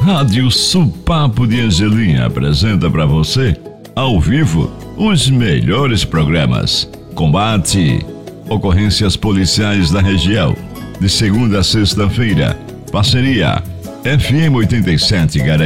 Rádio Supapo de Angelim apresenta para você, ao vivo, os melhores programas. Combate, ocorrências policiais da região, de segunda a sexta-feira. Parceria FM 87 Garanhuns.